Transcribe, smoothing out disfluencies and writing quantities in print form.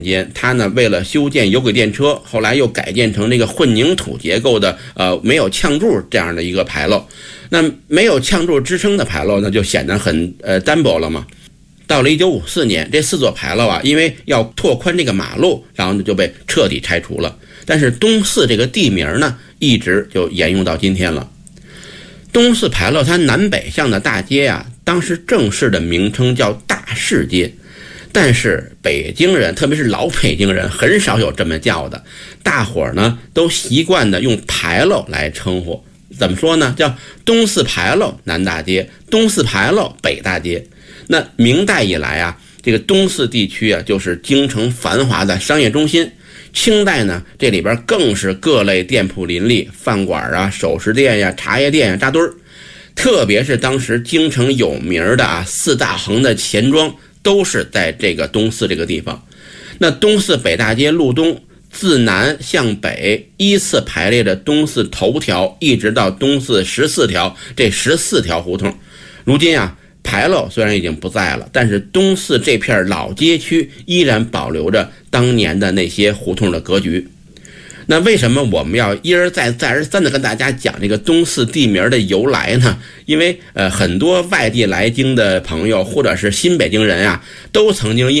间，他呢为了修建有轨电车，后来又改建成这个混凝土结构的没有呛柱这样的一个牌楼。那没有呛柱支撑的牌楼呢，就显得很单薄了嘛。到了1954年，这4座牌楼啊，因为要拓宽这个马路，然后呢就被彻底拆除了。但是东四这个地名呢，一直就沿用到今天了。东四牌楼它南北向的大街啊，当时正式的名称叫大市街。但是北京人，特别是老北京人，很少有这么叫的，大伙儿呢都习惯的用牌楼来称呼。怎么说呢？叫东四牌楼南大街，东四牌楼北大街。那明代以来啊，这个东四地区啊，就是京城繁华的商业中心。清代呢，这里边更是各类店铺林立，饭馆啊、首饰店呀、茶叶店呀扎堆儿。特别是当时京城有名的4大横的钱庄，都是在这个东四这个地方。那东四北大街路东，自南向北依次排列着东四头条，一直到东四14条，这14条胡同。如今啊，牌楼虽然已经不在了，但是东四这片老街区依然保留着当年的那些胡同的格局。那为什么我们要一而再再而三的跟大家讲这个东四地名的由来呢？因为很多外地来京的朋友或者是新北京人啊，都曾经因